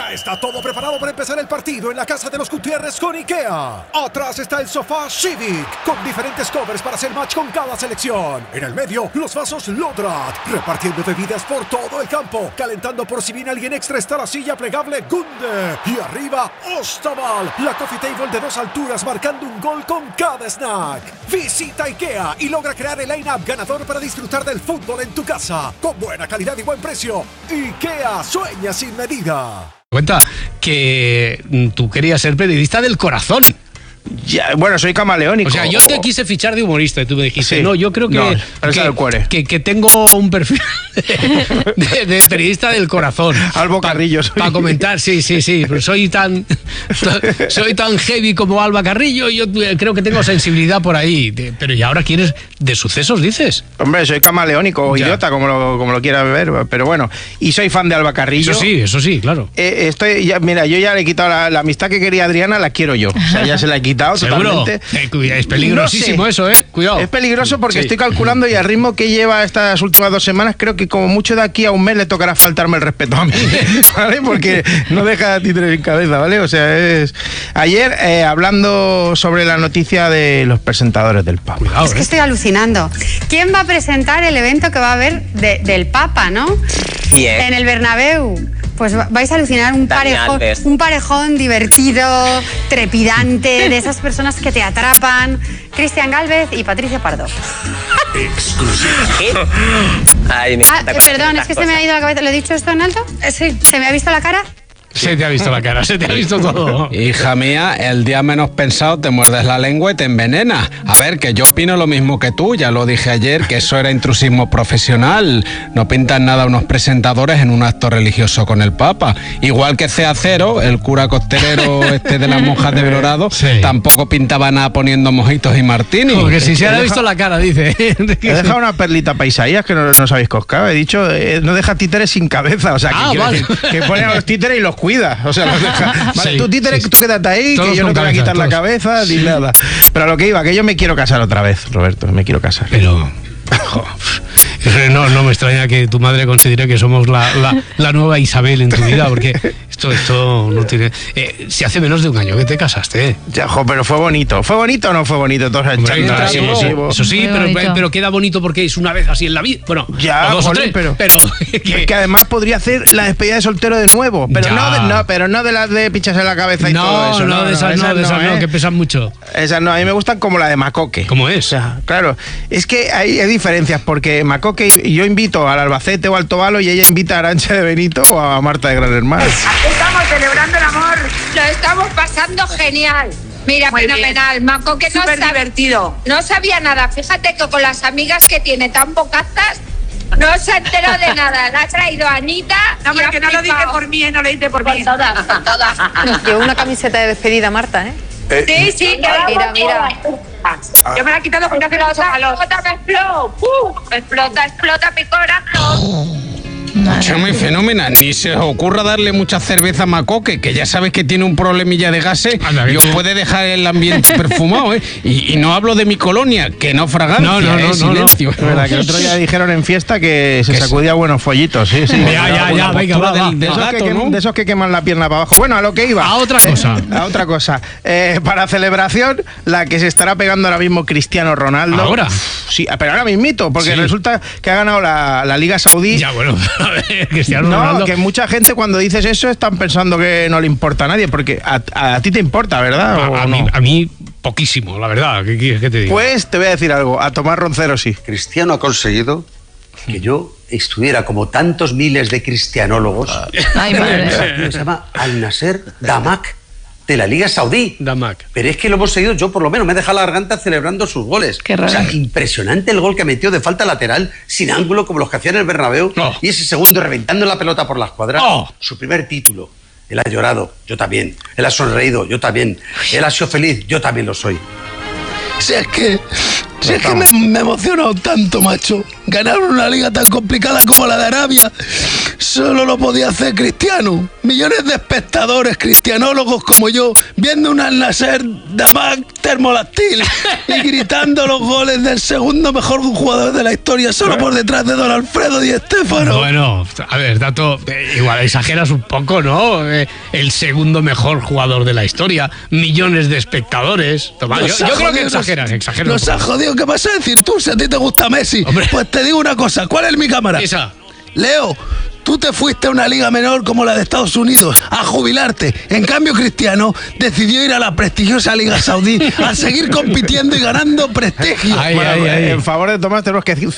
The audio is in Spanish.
Ya está todo preparado para empezar el partido en la casa de los Gutiérrez con IKEA. Atrás está el sofá Civic, con diferentes covers para hacer match con cada selección. En el medio, los vasos Lodrat, repartiendo bebidas por todo el campo. Calentando por si viene alguien extra está la silla plegable Gunde. Y arriba, Ostaval, la coffee table de 2 alturas marcando un gol con cada snack. Visita IKEA y logra crear el line-up ganador para disfrutar del fútbol en tu casa. Con buena calidad y buen precio. IKEA, sueña sin medida. Cuenta que tú querías ser periodista del corazón. Ya, bueno, soy camaleónico. O sea, yo te quise fichar de humorista y tú me dijiste, sí. no, yo creo que tengo un perfil de periodista del corazón. Albo Carrillo. Para comentar, sí. Pero soy tan heavy como Alba Carrillo y yo creo que tengo sensibilidad por ahí. Pero ¿y ahora quieres de sucesos, dices? Hombre, soy camaleónico o idiota, como lo quieras ver. Pero bueno, y soy fan de Alba Carrillo. Eso sí, claro. Mira, yo ya le he quitado la amistad que quería Adriana, la quiero yo. O sea, ya se la he quitado. ¿Seguro? Totalmente. Es peligrosísimo eso, Cuidado. Es peligroso porque estoy calculando y al ritmo que lleva estas últimas 2 semanas, creo que como mucho de aquí a un mes le tocará faltarme el respeto a mí, ¿vale? Porque no deja de títere en cabeza, ¿vale? O sea, Ayer, hablando sobre la noticia de los presentadores del Papa. Cuidado, es que estoy alucinando. ¿Quién va a presentar el evento que va a haber del Papa, no? Bien. En el Bernabéu. Pues vais a alucinar un parejón divertido, trepidante, de esas personas que te atrapan. Cristian Gálvez y Patricia Pardo. ¿Qué? Ay, me encanta perdón, es que se me ha ido la cabeza. ¿Lo he dicho esto en alto? Sí. ¿Se me ha visto la cara? Se te ha visto la cara, se te ha visto todo. Hija mía, el día menos pensado te muerdes la lengua y te envenenas. A ver, que yo opino lo mismo que tú, ya lo dije ayer, que eso era intrusismo profesional. No pintan nada unos presentadores en un acto religioso con el Papa. Igual que C.A.0, el cura costelero de las monjas de Belorado, tampoco pintaba nada poniendo mojitos y martinis. Porque si se ha visto la cara, dice. He dejado una perlita para Isaías que no os habéis coscado. He dicho, no deja títeres sin cabeza. O sea, que ponen a los títeres y los cuida, o sea, los deja. Vale, tú títere, tú quédate ahí, todos que yo no te voy a quitar la cabeza ni nada. Pero a lo que iba, que yo me quiero casar otra vez, Roberto, me quiero casar. Pero no me extraña que tu madre considere que somos la nueva Isabel en tu vida, porque esto no tiene... si hace menos de un año que te casaste. Ya, pero ¿fue bonito? ¿Fue bonito o no fue bonito? Todo eso sí, pero queda bonito porque es una vez así en la vida. Bueno, ya, o 2 o 3, pero que además podría hacer la despedida de soltero de nuevo, pero no de las de pichas en la cabeza y todo eso. No, de esas que pesan mucho. Esas no, a mí me gustan como la de Macoque. ¿Cómo es? O sea, claro, es que hay diferencias, porque Macoque y yo invito al Albacete o al Tobalo y ella invita a Arantxa de Benito o a Marta de Gran Hermano. Estamos celebrando el amor, lo estamos pasando genial. Mira, muy fenomenal, Macoque no divertido. No sabía nada, fíjate que con las amigas que tiene tan bocazas no se enteró de nada. La ha traído Anita. No, porque no lo dice por mí, no lo dice por mí. Todas. Llevo una camiseta de despedida, Marta, ¿eh? Sí, mira. Yo me la he quitado porque no quiero explota mi corazón. Es muy fenómena, ni se os ocurra darle mucha cerveza a Macoque, que ya sabes que tiene un problemilla de gases y os puede dejar el ambiente perfumado, ¿eh? Y no hablo de mi colonia, que no fragancia, silencio. Es verdad que el otro día dijeron en fiesta que se sacudía buenos follitos, sí. Ya, venga, va. De esos que queman la pierna para abajo. Bueno, a lo que iba. A otra cosa. Para celebración, la que se estará pegando ahora mismo Cristiano Ronaldo. ¿Ahora? Sí, pero ahora mismito, porque resulta que ha ganado la Liga Saudí. Ya, bueno. Cristiano Ronaldo. Que mucha gente cuando dices eso están pensando que no le importa a nadie, porque a ti te importa, ¿verdad? A mí poquísimo, la verdad. ¿Qué quieres que te diga? Pues te voy a decir algo, a Tomás Roncero sí. Cristiano ha conseguido que yo estuviera como tantos miles de cristianólogos. Ay, madre. Se llama Al-Nasser Damak, de la Liga Saudí. Damak. Pero es que lo hemos seguido, yo por lo menos me he dejado la garganta celebrando sus goles. Qué raro. O sea, impresionante el gol que metió de falta lateral, sin ángulo, como los que hacían en el Bernabéu. Y ese segundo reventando la pelota por la escuadra. Su primer título. Él ha llorado, yo también. Él ha sonreído, yo también. Él ha sido feliz, yo también lo soy. Si es que me he emocionado tanto, macho. Ganar una liga tan complicada como la de Arabia. solo lo podía hacer Cristiano. Millones de espectadores cristianólogos como yo viendo un Al Nassr Damak termoláctil y gritando los goles del segundo mejor jugador de la historia solo por detrás de Don Alfredo Di Stéfano. Bueno, a ver, Dato, igual exageras un poco, ¿no? El segundo mejor jugador de la historia, millones de espectadores. Toma, yo creo que exageras. Nos ha jodido. ¿Qué vas a decir tú si a ti te gusta Messi? Hombre. Pues te digo una cosa, ¿cuál es mi cámara? Esa. Leo, tú te fuiste a una liga menor como la de Estados Unidos a jubilarte. En cambio, Cristiano decidió ir a la prestigiosa Liga Saudí a seguir compitiendo y ganando prestigio. En favor de Tomás tenemos que decir